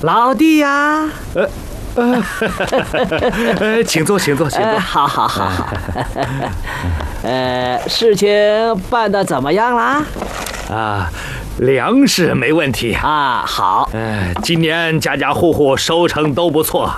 老弟呀， 请坐，请坐，请坐。 好。事情办得怎么样啦？ 粮食没问题啊，好。 今年家家户户收成都不错。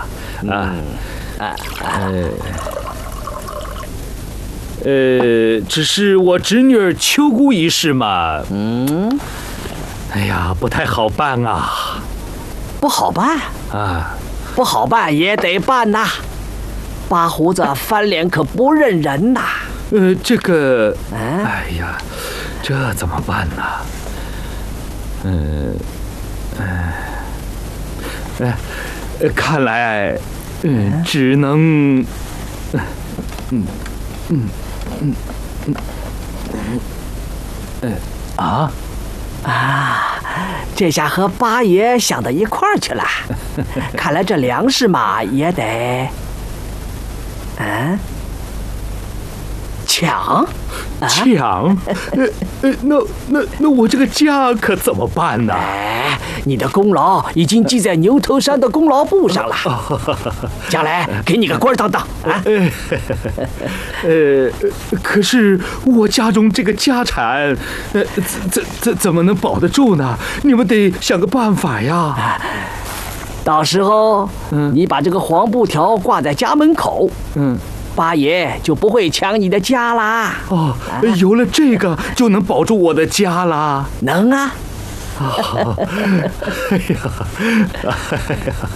只是我侄女秋姑一事嘛，哎呀，不太好办啊。 不好办啊？ 不好办也得办呐。八胡子翻脸可不认人呐。 这个，哎呀，这怎么办呢？看来，只能， 这下和八爷想到一块儿去了。看来这粮食嘛也得，抢。 那我这个家可怎么办呢？ 你的功劳已经记在牛头山的功劳簿上了，将来给你个官当啊！ 可是我家中这个家产，怎么能保得住呢？你们得想个办法呀！ 到时候，你把这个黄布条挂在家门口，八爷就不会抢你的家啦。 有了这个就能保住我的家啦。 能啊。 哎呀。